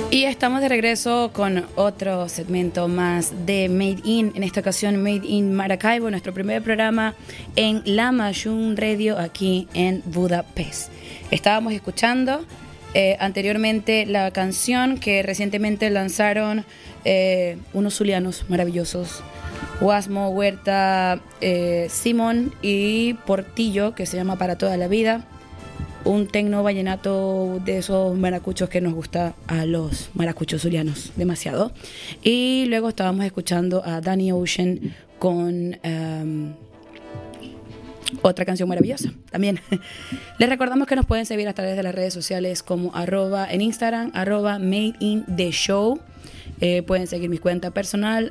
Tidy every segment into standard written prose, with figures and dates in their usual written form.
Y estamos de regreso con otro segmento más de Made In, en esta ocasión Made in Maracaibo, nuestro primer programa en Lama June Radio aquí en Budapest. Estábamos escuchando anteriormente la canción que recientemente lanzaron unos zulianos maravillosos, Guasmo, Huerta, Simón y Portillo, que se llama Para Toda la Vida. Un tecno vallenato de esos maracuchos que nos gusta a los maracuchos zulianos demasiado. Y luego estábamos escuchando a Danny Ocean con otra canción maravillosa también. Les recordamos que nos pueden seguir a través de las redes sociales como en Instagram, @madeintheshow. Pueden seguir mi cuenta personal,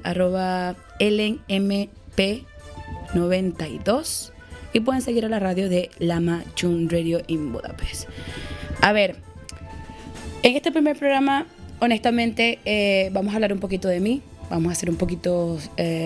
@ellenmp92. Y pueden seguir a la radio de Lama June Radio in Budapest. A ver, en este primer programa, honestamente, vamos a hablar un poquito de mí. Vamos a hacer un poquito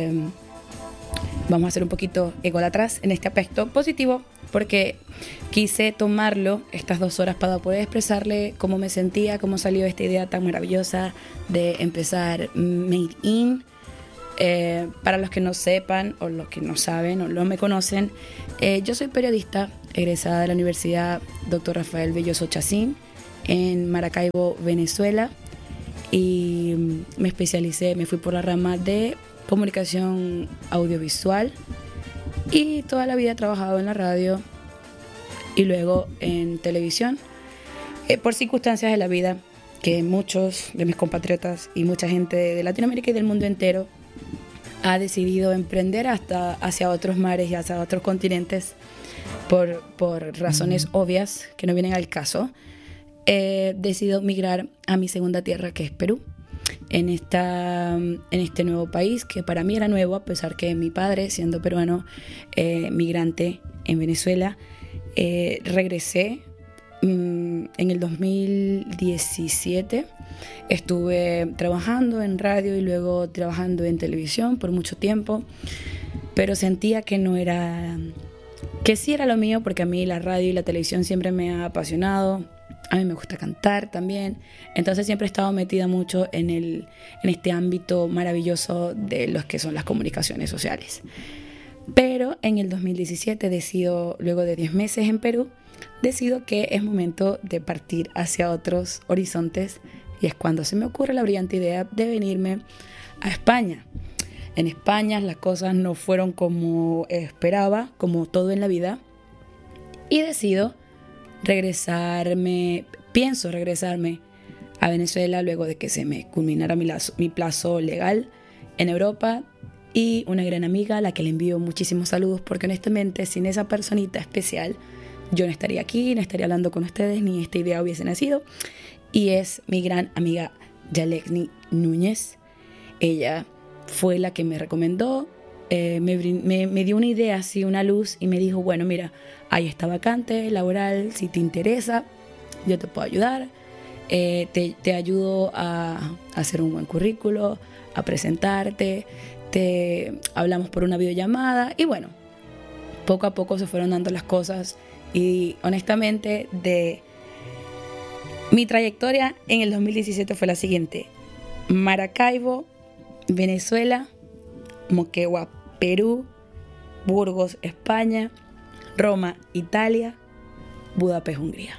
ególatras en este aspecto positivo, porque quise tomarlo estas 2 horas para poder expresarle cómo me sentía, cómo salió esta idea tan maravillosa de empezar Made In. Para los que no sepan o los que no saben o no me conocen, yo soy periodista egresada de la Universidad Dr. Rafael Belloso Chacín en Maracaibo, Venezuela, y me fui por la rama de comunicación audiovisual y toda la vida he trabajado en la radio y luego en televisión, por circunstancias de la vida que muchos de mis compatriotas y mucha gente de Latinoamérica y del mundo entero ha decidido emprender hasta hacia otros mares y hacia otros continentes por razones obvias que no vienen al caso. Decido migrar a mi segunda tierra, que es Perú, en este nuevo país que para mí era nuevo, a pesar que mi padre, siendo peruano, migrante en Venezuela, regresé en el 2017. Estuve trabajando en radio y luego trabajando en televisión por mucho tiempo, pero sentía que sí era lo mío, porque a mí la radio y la televisión siempre me ha apasionado. A mí me gusta cantar también, entonces siempre he estado metida mucho en este ámbito maravilloso de los que son las comunicaciones sociales. Pero en el 2017 decido, luego de 10 meses en Perú, decido que es momento de partir hacia otros horizontes, y es cuando se me ocurre la brillante idea de venirme a España. En España las cosas no fueron como esperaba, como todo en la vida, y pienso regresarme a Venezuela luego de que se me culminara mi plazo legal en Europa, y una gran amiga a la que le envío muchísimos saludos, porque honestamente sin esa personita especial yo no estaría aquí, no estaría hablando con ustedes, ni esta idea hubiese nacido, y es mi gran amiga Yalexni Núñez. Ella fue la que me recomendó, me dio una idea, así una luz, y me dijo, bueno, mira, hay esta vacante laboral, si te interesa, yo te puedo ayudar, te ayudo a hacer un buen currículo, a presentarte, hablamos por una videollamada, y bueno, poco a poco se fueron dando las cosas. Y honestamente, mi trayectoria en el 2017 fue la siguiente: Maracaibo, Venezuela, Moquegua, Perú, Burgos, España, Roma, Italia, Budapest, Hungría.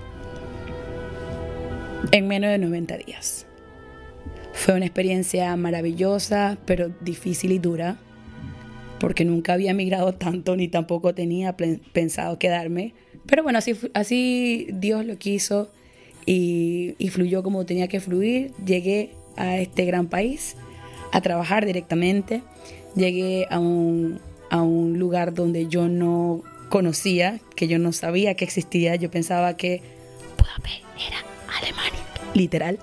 En menos de 90 días. Fue una experiencia maravillosa, pero difícil y dura, porque nunca había migrado tanto ni tampoco tenía pensado quedarme. Pero bueno, así Dios lo quiso y fluyó como tenía que fluir. Llegué a este gran país a trabajar directamente. Llegué a un lugar donde yo no conocía, que yo no sabía que existía. Yo pensaba que Budapest era Alemania, literal.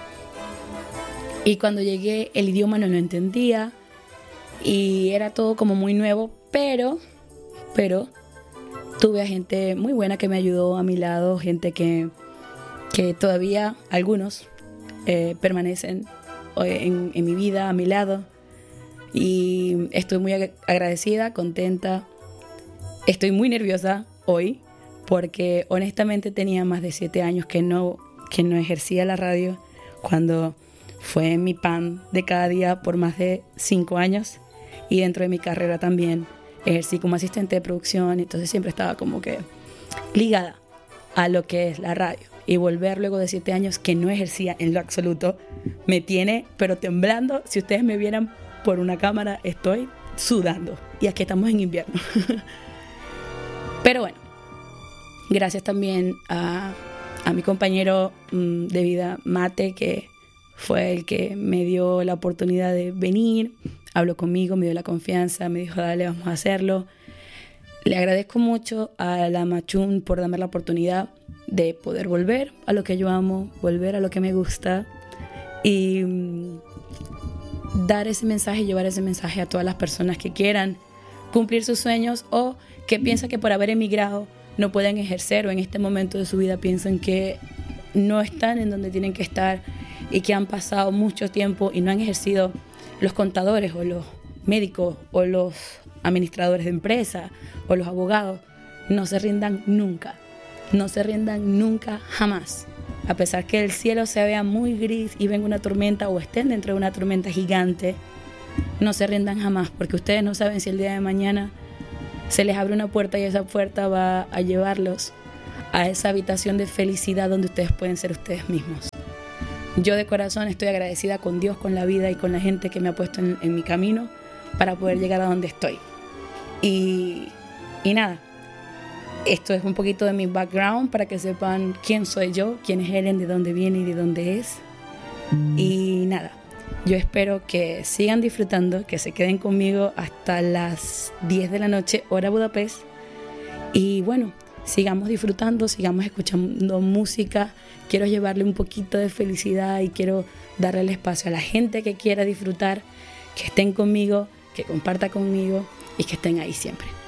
Y cuando llegué, el idioma no lo entendía y era todo como muy nuevo, pero tuve a gente muy buena que me ayudó a mi lado, gente que todavía algunos permanecen en mi vida, a mi lado, y estoy muy agradecida, contenta. Estoy muy nerviosa hoy porque honestamente tenía más de 7 años que no ejercía la radio, cuando fue mi pan de cada día por más de 5 años, y dentro de mi carrera también ejercí como asistente de producción, entonces siempre estaba como que ligada a lo que es la radio. Y volver luego de 7 años que no ejercía en lo absoluto me tiene pero temblando. Si ustedes me vieran por una cámara, estoy sudando, y aquí estamos en invierno. Pero bueno, gracias también a mi compañero de vida, Mate, que fue el que me dio la oportunidad de venir, habló conmigo, me dio la confianza, me dijo, dale, vamos a hacerlo. Le agradezco mucho a la Machún por darme la oportunidad de poder volver a lo que yo amo, volver a lo que me gusta, y dar ese mensaje, llevar ese mensaje a todas las personas que quieran cumplir sus sueños o que piensan que por haber emigrado no pueden ejercer, o en este momento de su vida piensan que no están en donde tienen que estar y que han pasado mucho tiempo y no han ejercido. Los contadores o los médicos o los administradores de empresa o los abogados no se rindan nunca, no se rindan nunca, jamás. A pesar que el cielo se vea muy gris y venga una tormenta o estén dentro de una tormenta gigante, no se rindan jamás, porque ustedes no saben si el día de mañana se les abre una puerta y esa puerta va a llevarlos a esa habitación de felicidad donde ustedes pueden ser ustedes mismos. Yo de corazón estoy agradecida con Dios, con la vida y con la gente que me ha puesto en mi camino para poder llegar a donde estoy. Y nada, esto es un poquito de mi background para que sepan quién soy yo, quién es Helen, de dónde viene y de dónde es. Y nada, yo espero que sigan disfrutando, que se queden conmigo hasta las 10 de la noche, hora Budapest. Y bueno, sigamos disfrutando, sigamos escuchando música. Quiero llevarle un poquito de felicidad y quiero darle el espacio a la gente que quiera disfrutar, que estén conmigo, que comparta conmigo y que estén ahí siempre.